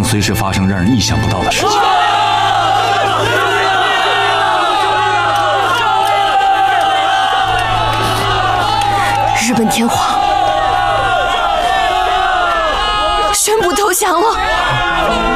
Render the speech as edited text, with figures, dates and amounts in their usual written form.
随时发生让人意想不到的事情。 日本天皇宣布投降了。